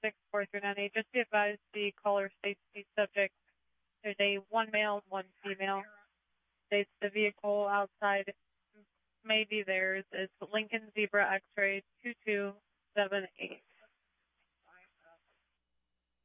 64398. Just be advised the caller states the subject. There's a one male, one female. States the vehicle outside may be theirs. It's Lincoln Zebra X-ray 2278.